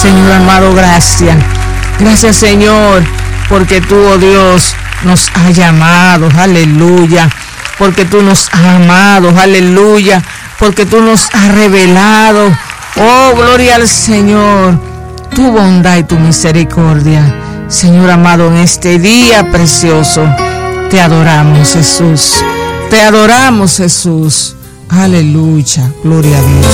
Señor amado, gracias. Gracias, Señor, porque tú, oh Dios, nos has llamado, aleluya. Porque tú nos has amado, aleluya. Porque tú nos has revelado, oh, gloria al Señor, tu bondad y tu misericordia. Señor amado, en este día precioso, te adoramos, Jesús. Te adoramos, Jesús. Aleluya, gloria a Dios.